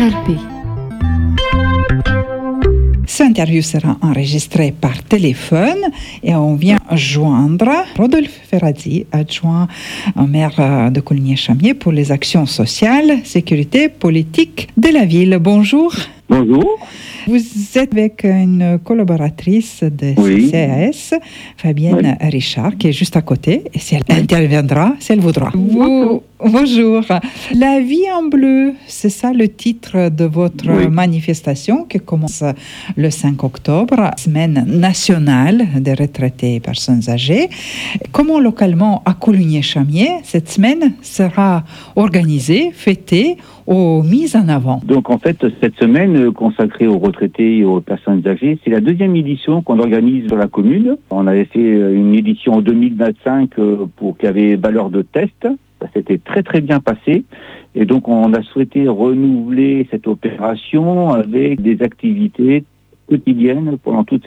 RLP. Cette interview sera enregistrée par téléphone et on vient joindre Rodolphe Ferrazzi, adjoint au maire de Coligny-Chamiers pour les actions sociales, sécurité, politique de la ville. Bonjour. Bonjour. Vous êtes avec une collaboratrice de CCAS, Fabienne Richard, qui est juste à côté, et si elle interviendra, si elle voudra. Bonjour. La vie en bleu, c'est ça le titre de votre manifestation qui commence le 5 octobre, semaine nationale des retraités et personnes âgées. Comment localement à Coligny-Chamiers, cette semaine sera organisée, fêtée ou mise en avant? Donc en fait, cette semaine consacrée aux retraités et aux personnes âgées, c'est la deuxième édition qu'on organise dans la commune. On avait fait une édition en 2025 pour qu'il y avait valeur de test. Ça s'était très très bien passé. Et donc on a souhaité renouveler cette opération avec des activités quotidiennes pendant toute